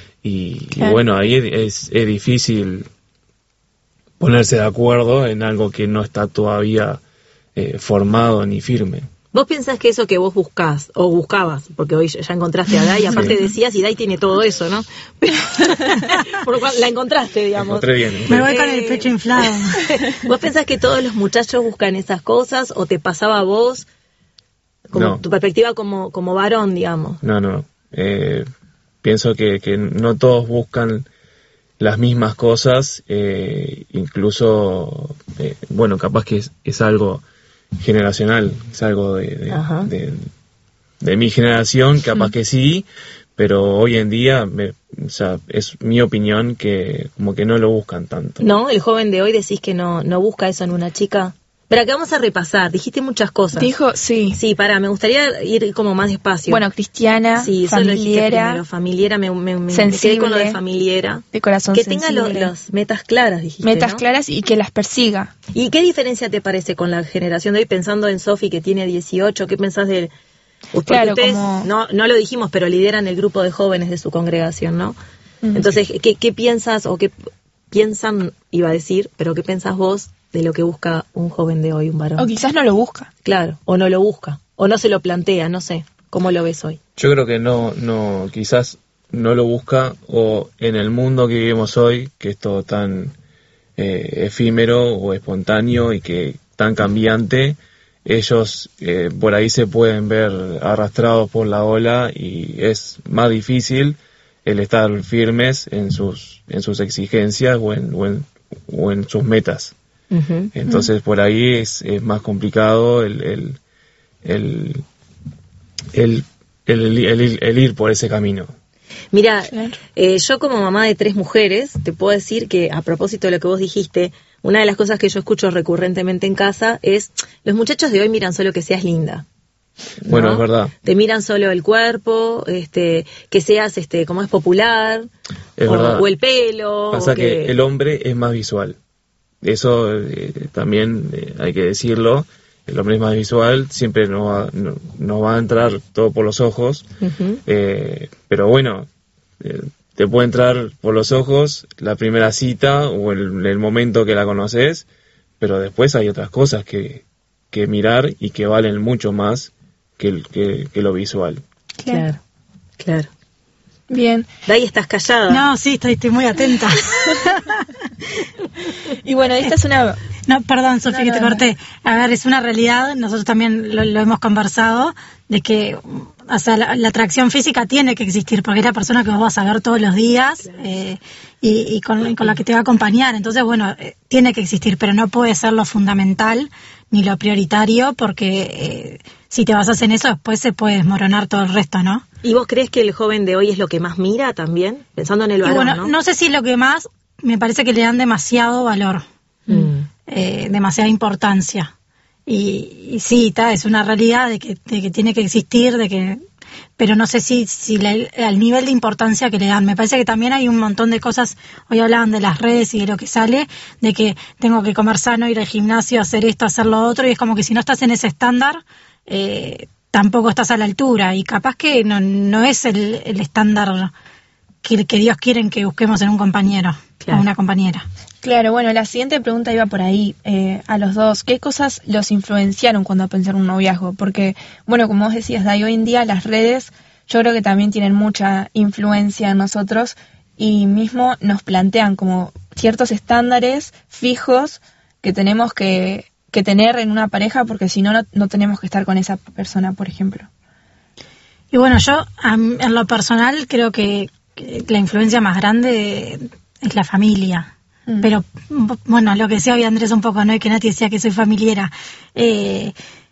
J: y,
H: Claro.
J: y bueno, ahí es, es difícil ponerse de acuerdo en algo que no está todavía eh, formado ni firme.
I: ¿Vos pensás que eso que vos buscás, o buscabas, porque hoy ya ya encontraste a Dai, aparte
J: Sí.
I: decías, y Dai tiene todo eso, ¿no? Pero, por lo cual la encontraste, digamos.
J: Encontré bien.
K: Me voy con
I: Eh,
K: el pecho inflado.
I: ¿Vos pensás que todos los muchachos buscan esas cosas, o te pasaba a vos, como
J: No.
I: tu perspectiva como, como varón, digamos?
J: No, no. Eh, pienso que, que no todos buscan las mismas cosas, eh, incluso, eh, bueno, capaz que es, es algo generacional, es algo de, de,
I: Ajá.
J: de- de mi generación, capaz que sí, pero hoy en día, me- o sea, es mi opinión que como que no lo buscan tanto.
I: ¿No? El joven de hoy decís que no, no busca eso en una chica. Pero acá vamos a repasar, dijiste muchas cosas.
H: Dijo, sí.
I: Sí, pará, me gustaría ir como más despacio.
H: Bueno, cristiana,
I: sí, eso lo dijiste
H: familiera,
I: primero, familiera, me, me, me, me
H: sensible,
I: quedé con lo de familiera.
H: de corazón
I: Que tenga lo-
H: sensible.
I: las metas claras, dijiste,
H: metas
I: ¿no?
H: claras y que las persiga.
I: ¿Y qué diferencia te parece con la generación de hoy, pensando en Sofi que tiene dieciocho? ¿Qué pensás de...? Porque
H: Claro,
I: ustedes,
H: como-
I: no, no lo dijimos, pero lideran el grupo de jóvenes de su congregación, ¿no?
H: Mm.
I: Entonces, ¿qué, qué piensas o qué piensan, iba a decir, pero qué pensás vos de lo que busca un joven de hoy, un varón?
H: O quizás no lo busca.
I: Claro, o no lo busca, o no se lo plantea, no sé. ¿Cómo lo ves hoy?
J: Yo creo que no, no, quizás no lo busca, o en el mundo que vivimos hoy, que es todo tan eh, efímero o espontáneo y que tan cambiante, ellos eh, por ahí se pueden ver arrastrados por la ola y es más difícil el estar firmes en sus, en sus exigencias o en, o en, o en sus metas.
I: Ujú.
J: Entonces por ahí es, es más complicado el el, el, el, el, el ir- el ir por ese camino.
I: Mira,
H: Claro.
I: eh, yo como mamá de tres mujeres, te puedo decir que a propósito de lo que vos dijiste, una de las cosas que yo escucho recurrentemente en casa es, los muchachos de hoy miran solo que seas linda. ¿No?
J: Bueno, es verdad.
I: Te miran solo el cuerpo, este, que seas, este, como es popular,
J: es
I: o,
J: verdad.
I: o el pelo.
J: Pasa
I: o
J: que...
I: que
J: el hombre es más visual. Eso eh, también eh, hay que decirlo. El hombre es más visual, siempre nos va, no, no va a entrar todo por los ojos. Uh-huh. eh, pero bueno, eh, te puede entrar por los ojos la primera cita o el, el momento que la conoces, pero después hay otras cosas que, que mirar y que valen mucho más que, que, que lo visual.
I: Claro, claro.
H: Bien.
I: Dai, estás callada.
K: No, sí, estoy, estoy muy atenta.
H: Y bueno, esta es una...
K: No, perdón, Sofía,
H: no,
K: que
H: no,
K: te
H: no.
K: corté. A ver, es una realidad, nosotros también lo, lo hemos conversado, de que, o sea, la, la atracción física tiene que existir, porque es la persona que vos vas a ver todos los días, eh, y, y, con, y con la que te va a acompañar. Entonces, bueno, eh, tiene que existir, pero no puede ser lo fundamental ni lo prioritario, porque eh, si te basas en eso, después se puede desmoronar todo el resto, ¿no?
I: ¿Y vos crees que el joven de hoy es lo que más mira también? Pensando en el valor,
K: y bueno,
I: ¿no?
K: no sé si es lo que más, me parece que le dan demasiado valor.
I: Mm.
K: Eh, demasiada importancia y, y sí, ta, es una realidad de que, de que tiene que existir, de que, pero no sé si, si la, al nivel de importancia que le dan. Me parece que también hay un montón de cosas, hoy hablaban de las redes y de lo que sale, de que tengo que comer sano, ir al gimnasio, hacer esto, hacer lo otro, y es como que si no estás en ese estándar, eh, tampoco estás a la altura, y capaz que no, no es el, el estándar que, que Dios quiere que busquemos en un compañero, claro, o una compañera.
H: Claro, bueno, la siguiente pregunta iba por ahí, eh, a los dos. ¿Qué cosas los influenciaron cuando pensaron un noviazgo? Porque, bueno, como vos decías, Dai, hoy en día las redes yo creo que también tienen mucha influencia en nosotros y mismo nos plantean como ciertos estándares fijos que tenemos que, que tener en una pareja, porque si no, no, no tenemos que estar con esa persona, por ejemplo.
K: Y bueno, yo en lo personal creo que, que la influencia más grande es la familia. Mm. Pero, bueno, lo que decía hoy Andrés un poco, ¿no? Y que Nati decía que soy familiera. Eh,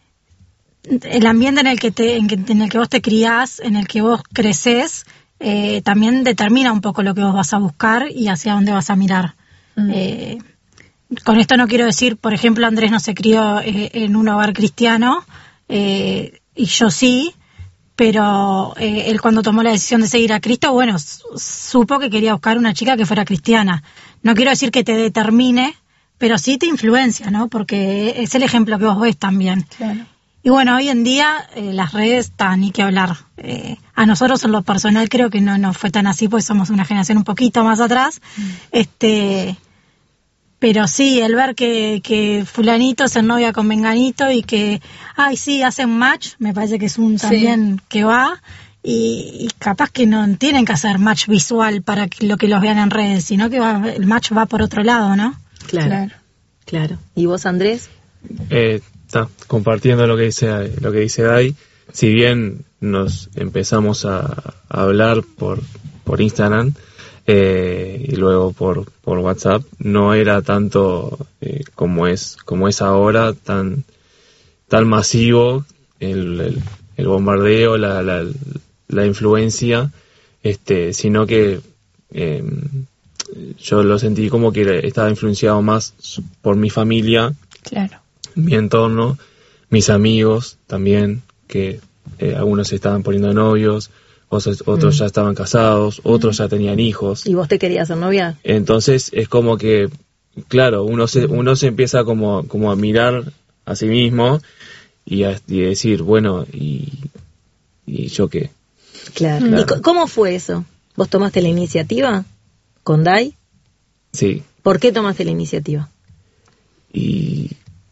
K: el ambiente en el que te, en, que, en el que vos te criás, en el que vos creces, eh, también determina un poco lo que vos vas a buscar y hacia dónde vas a mirar. Mm. Eh, con esto no quiero decir, por ejemplo, Andrés no se crió eh, en un hogar cristiano, eh, y yo sí, pero eh, él cuando tomó la decisión de seguir a Cristo, bueno, supo que quería buscar una chica que fuera cristiana. No quiero decir que te determine, pero sí te influencia, ¿no? Porque es el ejemplo que vos ves también.
H: Claro.
K: Y bueno, hoy en día eh, las redes están, ni que hablar. Eh, a nosotros en lo personal creo que no, no fue tan así, pues somos una generación un poquito más atrás. Mm. Este, pero sí, el ver que, que fulanito se novia con menganito y que, ay sí, hacen match, me parece que es un también sí. que va. Y, y capaz que no tienen que hacer match visual para que lo que los vean en redes, sino que va, el match va por otro lado, ¿no?
I: Claro, claro. claro. ¿Y vos, Andrés?
J: Eh, está compartiendo lo que dice lo que dice Dai. Si bien nos empezamos a, a hablar por por Instagram eh, y luego por por WhatsApp, no era tanto eh, como es como es ahora, tan tan masivo el, el, el bombardeo, la, la la influencia, este, sino que eh, yo lo sentí como que estaba influenciado más por mi familia,
H: claro,
J: mi entorno, mis amigos también, que eh, algunos se estaban poniendo novios, otros, otros mm. ya estaban casados, otros mm. ya tenían hijos.
I: ¿Y vos te querías hacer novia?
J: Entonces es como que, claro, uno se, uno se empieza como, como a mirar a sí mismo y a y decir, bueno, ¿y, y yo qué?
I: Claro. claro. ¿Y cómo fue eso? ¿Vos tomaste la iniciativa con Dai?
J: Sí.
I: ¿Por qué tomaste la iniciativa?
J: Y...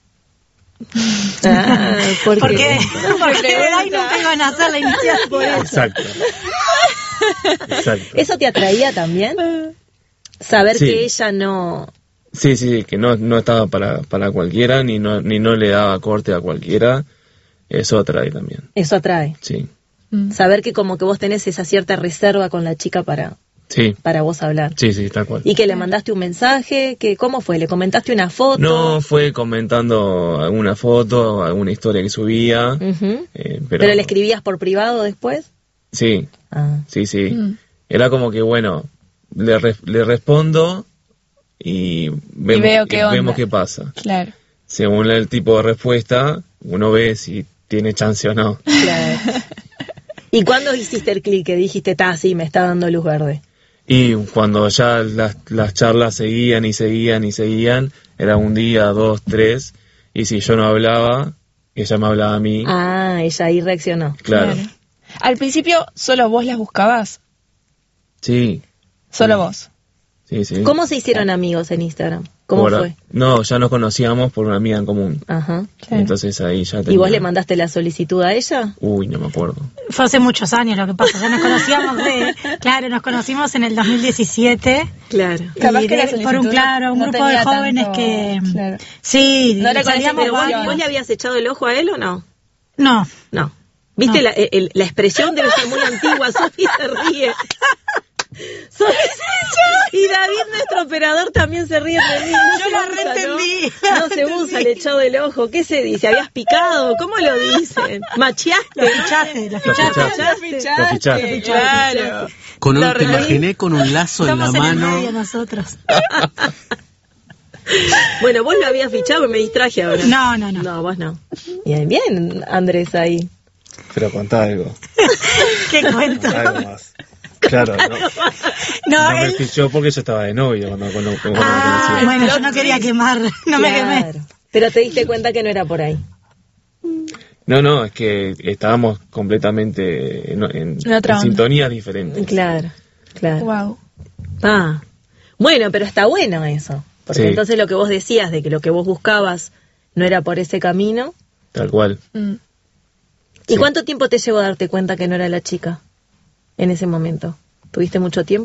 I: Ah, ¿por qué?
K: Porque, porque Dai nunca iban a hacer la iniciativa por eso.
J: Exacto. Exacto.
I: ¿Eso te atraía también? Saber
J: sí.
I: que ella no...
J: Sí, sí, que no, no estaba para, para cualquiera, ni no, ni no le daba corte a cualquiera. Eso atrae también.
I: Eso atrae.
J: Sí.
I: Saber que como que vos tenés esa cierta reserva con la chica para,
J: sí.
I: para vos hablar.
J: Sí, sí, tal cual.
I: ¿Y que le mandaste un mensaje? Que ¿Cómo fue? ¿Le comentaste una foto?
J: No, fue comentando alguna foto, alguna historia que subía.
I: Uh-huh.
J: eh, pero...
I: ¿Pero le escribías por privado después?
J: Sí,
I: ah.
J: sí, sí.
H: Mm.
J: Era como que, bueno, le, re- le respondo y vemos,
H: y veo qué onda.
J: vemos qué pasa.
H: Claro.
J: Según el tipo de respuesta, uno ve si tiene chance o no.
I: Claro. ¿Y cuándo hiciste el clic que dijiste, ta, sí, me está dando luz verde?
J: Y cuando ya las, las charlas seguían y seguían y seguían, era un día, dos, tres, y si yo no hablaba, ella me hablaba a mí.
I: Ah, ella ahí reaccionó.
J: Claro.
H: Claro. Al principio, ¿solo vos las buscabas?
J: Sí.
H: Solo
J: sí.
H: vos.
J: Sí, sí.
I: ¿Cómo se hicieron amigos en Instagram? ¿Cómo
J: Por-
I: fue?
J: No, ya nos conocíamos por una amiga en común.
I: Ajá.
H: Claro.
J: Entonces ahí ya tenía...
I: ¿Y vos le mandaste la solicitud a ella?
J: Uy, no me acuerdo.
K: Fue hace muchos años lo que pasa. Ya nos conocíamos de... Claro, nos conocimos en el dos mil diecisiete.
I: Claro.
K: Y
H: Capaz que
K: de-
H: la
K: por un
H: solicitud
K: claro, un
H: no
K: grupo de
H: tenía
K: jóvenes
H: tanto-
K: que...
H: Claro.
K: Sí,
H: No le
K: salíamos
I: Pero vos,
K: varios.
I: ¿vos le habías echado el ojo a él o no?
K: No,
I: No. ¿Viste?
K: No.
I: La, el- la expresión debe ser muy antigua. Sofi se ríe. Sofi se- Y David, nuestro operador, también se ríe de mí. No
K: Yo
I: se
K: la
I: usa,
K: reentendí,
I: ¿no?
K: la
I: No se
K: reentendí.
I: usa el echado del ojo. ¿Qué se dice? ¿Habías picado? ¿Cómo lo dicen? ¿Macheaste?
K: lo fichaste, lo
J: Lo
K: fichaste.
J: fichaste. Lo fichaste.
H: Claro.
B: Con un,
H: Lo
B: te
H: reí.
B: imaginé con un lazo en la
K: Estamos en el
B: mano.
K: medio nosotros.
I: Bueno, vos lo habías fichado, me distraje ahora.
K: No, no, no.
I: No, vos no. Bien, bien, Andrés, ahí.
J: Pero contá algo.
K: ¿Qué cuento?
J: Algo más. Claro, no,
K: No,
J: no me
K: él...
J: fichó porque yo estaba de novio cuando, cuando, cuando
K: Ah,
J: me conocí.
K: bueno, yo no quería quemar, no me quemé.
I: Claro. Pero te diste cuenta que no era por ahí.
J: No, no, es que estábamos completamente en, en,
H: En otra
J: en
H: onda.
J: sintonías diferentes.
I: Claro, claro.
H: Wow.
I: Ah. Bueno, pero está bueno eso. Porque
J: Sí.
I: entonces lo que vos decías de que lo que vos buscabas no era por ese camino.
J: Tal cual.
H: Mm.
I: ¿Y
J: Sí.
I: cuánto tiempo te llevó a darte cuenta que no era la chica en ese momento? ¿Tuviste mucho tiempo?